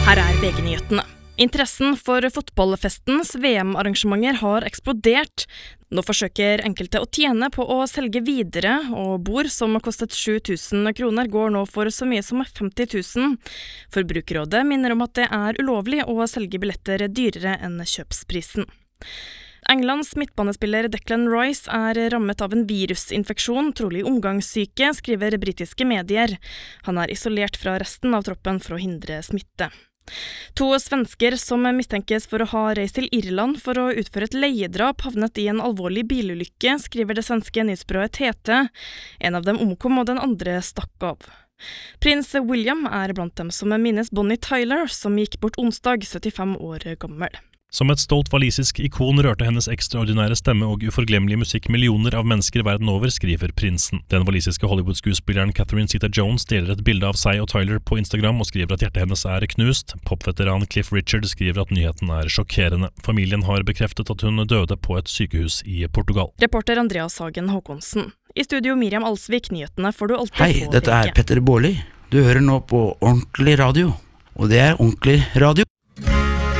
Her VG-nyhetene. Interessen for fotballfestens VM-arrangementer har eksplodert. Nå forsøker enkelte å tjene på å selge videre, og bord som kostet 7.000 kroner går nå for så mye som 50.000. Forbrukerrådet minner om at det ulovlig å selge billetter dyrere enn kjøpsprisen. Englands midtbanespiller Declan Rice rammet av en virusinfeksjon, trolig omgangssyke, skriver britiske medier. Han isolert fra resten av troppen for å hindre smitte. 2 svensker som mistenkes for å ha reist til Irland for å utføre et leiedrap havnet i en alvorlig bilulykke, skriver det svenske nyhetsbyrået TT. En av dem omkom og den andre stakk av. Prins William blant dem som minnes Bonnie Tyler, som gikk bort onsdag, 75 år gammel. Som et stolt walisisk ikon rørte hennes ekstraordinære stemme og uforglemmelige musikk millioner av mennesker verden over, skriver prinsen. Den walisiske Hollywood-skuespilleren Catherine Zeta-Jones deler et bilde av seg og Tyler på Instagram og skriver at hjertet hennes knust. Popveteran Cliff Richard skriver at nyheten sjokkerende. Familien har bekreftet at hun døde på et sykehus i Portugal. Reporter Andreas Hagen Håkonsen. I studio Miriam Alsvik, nyhetene får du alltid på VG. Hei, dette Petter Bårli. Du hører nå på Ordentlig Radio, og det ordentlig radio.